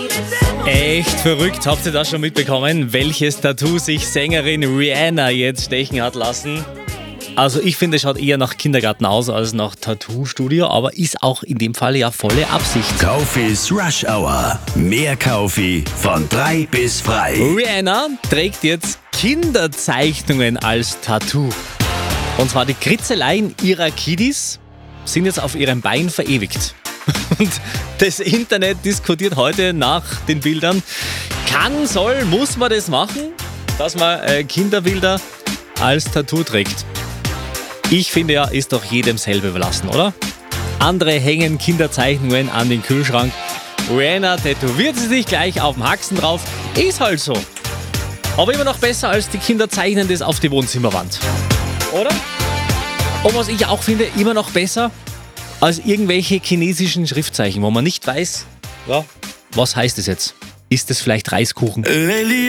Echt verrückt. Habt ihr das schon mitbekommen, welches Tattoo sich Sängerin Rihanna jetzt stechen hat lassen? Also ich finde, es schaut eher nach Kindergarten aus als nach Tattoo-Studio, aber ist auch in dem Fall ja volle Absicht. Kaufis Rush Hour. Mehr Kaufi von 3 bis frei. Rihanna trägt jetzt Kinderzeichnungen als Tattoo. Und zwar die Kritzeleien ihrer Kiddies sind jetzt auf ihrem Bein verewigt. Und das Internet diskutiert heute nach den Bildern. Muss man das machen, dass man Kinderbilder als Tattoo trägt? Ich finde ja, ist doch jedem selber überlassen, oder? Andere hängen Kinderzeichnungen an den Kühlschrank. Rihanna tätowiert sie sich gleich auf dem Haxen drauf. Ist halt so. Aber immer noch besser als die Kinder zeichnen das auf die Wohnzimmerwand. Oder? Und was ich auch finde, immer noch besser als irgendwelche chinesischen Schriftzeichen, wo man nicht weiß, ja, was heißt es jetzt? Ist es vielleicht Reiskuchen?